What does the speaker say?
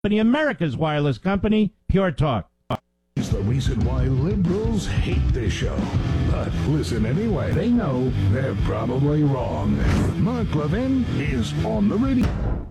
company, America's wireless company, Pure Talk. Is the reason why liberals hate this show. But listen anyway. They know they're probably wrong. Mark Levin is on the radio.